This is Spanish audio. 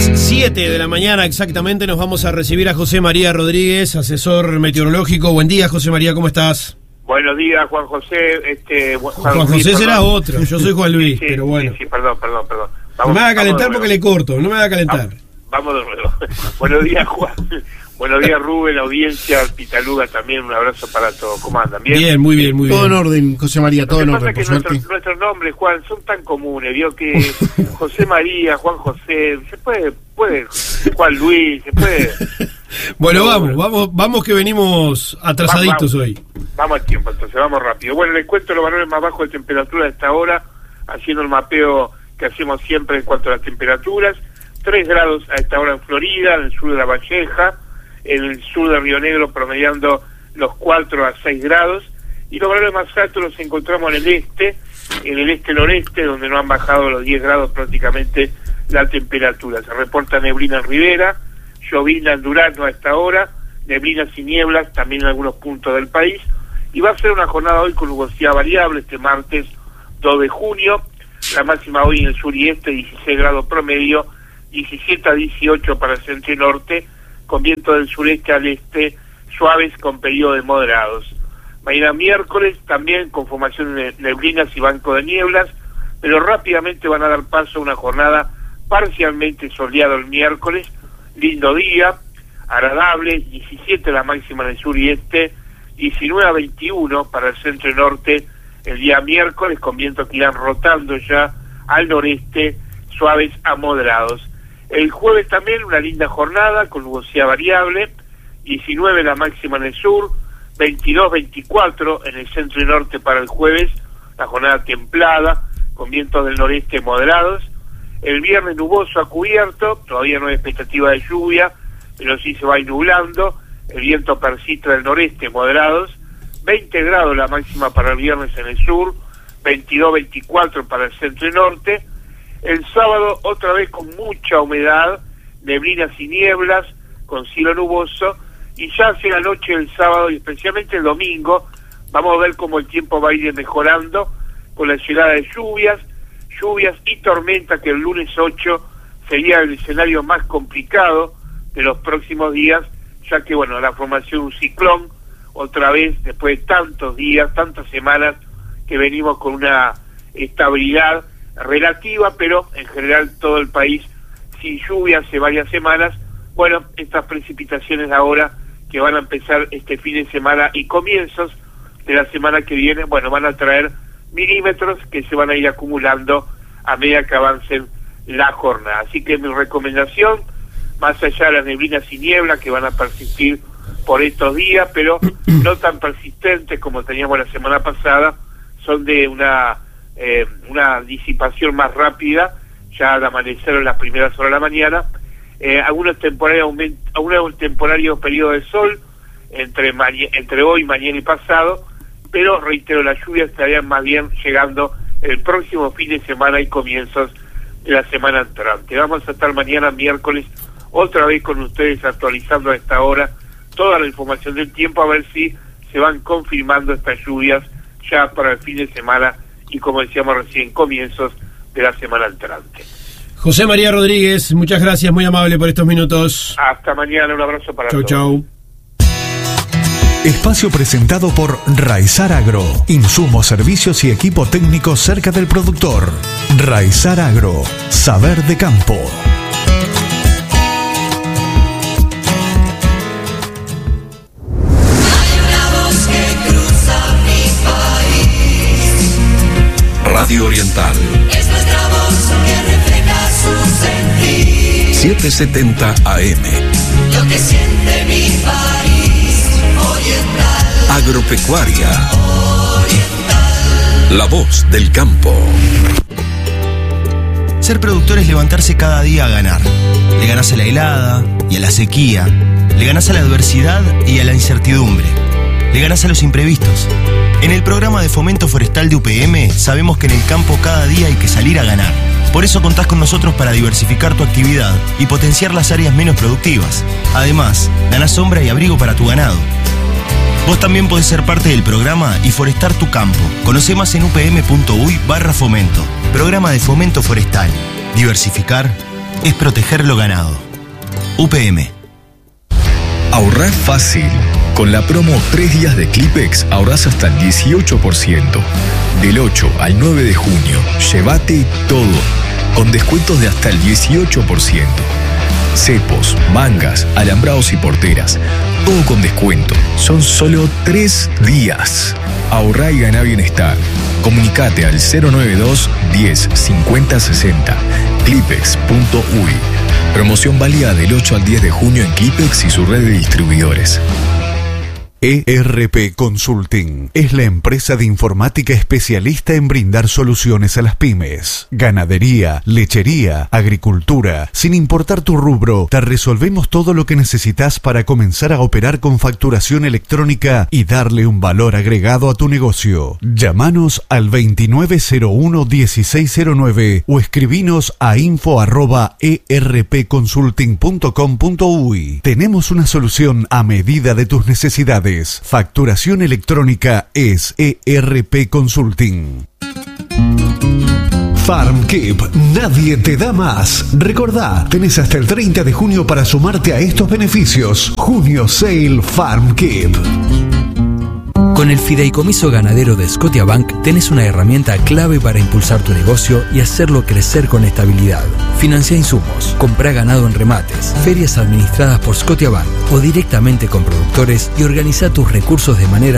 las 7 de la mañana exactamente nos vamos a recibir a José María Rodríguez, asesor meteorológico. Buen día, José María, ¿cómo estás? Buenos días, Juan José. Juan José será otro, yo soy Juan Luis, sí, pero bueno. Sí, perdón. Vamos, no me haga calentar porque le corto, no me haga calentar. Vamos de nuevo. Buenos días, Juan. Buenos días, Rubén, audiencia, Pitaluga también, un abrazo para todos. ¿Cómo andan? ¿Bien? Bien, muy bien, muy bien. Todo en orden, José María, todo en orden, por suerte. Nuestros nombres, Juan, son tan comunes, vio que José María, Juan José, se puede, Juan Luis, se puede. Bueno, vamos que venimos atrasaditos hoy. Vamos al tiempo, entonces, vamos rápido. Bueno, les cuento los valores más bajos de temperatura de esta hora, haciendo el mapeo que hacemos siempre en cuanto a las temperaturas. 3 grados a esta hora en Florida, en el sur de La Valleja, en el sur de Río Negro promediando los 4 a 6 grados, y los valores más altos los encontramos en el este-noreste, donde no han bajado los 10 grados prácticamente la temperatura. Se reporta neblina en Rivera, llovizna en Durazno a esta hora, neblinas y nieblas también en algunos puntos del país, y va a ser una jornada hoy con nubosidad variable este martes 2 de junio, la máxima hoy en el sur y este 16 grados promedio, 17 a 18 para el centro y norte, con viento del sureste al este, suaves con periodos moderados. Mañana miércoles también con formación de neblinas y banco de nieblas, pero rápidamente van a dar paso a una jornada parcialmente soleada el miércoles, lindo día, agradable, 17 la máxima en el sur y este, 19 a 21 para el centro y norte el día miércoles, con vientos que irán rotando ya al noreste, suaves a moderados. El jueves también una linda jornada con nubosidad variable, 19 la máxima en el sur, 22-24 en el centro y norte para el jueves, la jornada templada, con vientos del noreste moderados. El viernes nuboso a cubierto, todavía no hay expectativa de lluvia, pero sí se va nublando, el viento persiste del noreste moderados, 20 grados la máxima para el viernes en el sur, 22-24 para el centro y norte. El sábado otra vez con mucha humedad, neblinas y nieblas, con cielo nuboso, y ya hacia la noche del sábado y especialmente el domingo vamos a ver cómo el tiempo va a ir mejorando con la llegada de lluvias y tormenta, que el lunes 8 sería el escenario más complicado de los próximos días, ya que bueno, la formación de un ciclón otra vez después de tantos días, tantas semanas que venimos con una estabilidad relativa, pero en general todo el país sin lluvia hace varias semanas. Bueno, estas precipitaciones ahora que van a empezar este fin de semana y comienzos de la semana que viene, bueno, van a traer milímetros que se van a ir acumulando a medida que avancen la jornada. Así que mi recomendación, más allá de las neblinas y nieblas que van a persistir por estos días, pero no tan persistentes como teníamos la semana pasada, son de una disipación más rápida, ya al amanecer en las primeras horas de la mañana, algunos temporarios periodos de sol entre hoy, mañana y pasado, pero reitero, las lluvias estarían más bien llegando el próximo fin de semana y comienzos de la semana entrante. Vamos a estar mañana miércoles otra vez con ustedes actualizando a esta hora toda la información del tiempo, a ver si se van confirmando estas lluvias ya para el fin de semana y, como decíamos recién, comienzos de la semana entrante. José María Rodríguez, muchas gracias, muy amable por estos minutos. Hasta mañana, un abrazo para todos. Chau. Espacio presentado por Raizar Agro. Insumos, servicios y equipo técnico cerca del productor. Raizar Agro. Saber de campo. Radio Oriental. Es nuestra voz que refleja su sentir. 770 AM. Lo que siente mi país. Oriental. Agropecuaria. Oriental. La voz del campo. Ser productor es levantarse cada día a ganar. Le ganás a la helada y a la sequía. Le ganás a la adversidad y a la incertidumbre. Le ganás a los imprevistos. En el programa de fomento forestal de UPM sabemos que en el campo cada día hay que salir a ganar. Por eso contás con nosotros para diversificar tu actividad y potenciar las áreas menos productivas. Además, ganás sombra y abrigo para tu ganado. Vos también podés ser parte del programa y forestar tu campo. Conocé más en upm.uy/fomento. Programa de fomento forestal. Diversificar es proteger lo ganado. UPM. Ahorrar fácil. Con la promo 3 días de Clipex ahorrás hasta el 18%. Del 8 al 9 de junio, llévate todo, con descuentos de hasta el 18%. Cepos, mangas, alambrados y porteras, todo con descuento. Son solo 3 días. Ahorrá y ganá bienestar. Comunicate al 092 10 50 60. Clipex.uy. Promoción válida del 8 al 10 de junio en Clipex y su red de distribuidores. ERP Consulting es la empresa de informática especialista en brindar soluciones a las pymes. Ganadería, lechería, agricultura, sin importar tu rubro, te resolvemos todo lo que necesitas para comenzar a operar con facturación electrónica y darle un valor agregado a tu negocio. Llámanos al 2901-1609 o escribinos a info@erpconsulting.com.uy. Tenemos una solución a medida de tus necesidades. Facturación electrónica es ERP Consulting. FarmKeep, nadie te da más. Recordá, tenés hasta el 30 de junio para sumarte a estos beneficios. Junio Sale FarmKeep. Con el Fideicomiso Ganadero de Scotiabank tenés una herramienta clave para impulsar tu negocio y hacerlo crecer con estabilidad. Financia insumos, comprá ganado en remates, ferias administradas por Scotiabank o directamente con productores y organiza tus recursos de manera